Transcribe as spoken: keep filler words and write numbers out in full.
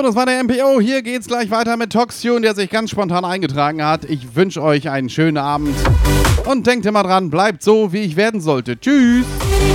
So, das war der M P O. Hier geht's gleich weiter mit Toxtune, der sich ganz spontan eingetragen hat. Ich wünsche euch einen schönen Abend und denkt immer dran, bleibt so, wie ich werden sollte. Tschüss!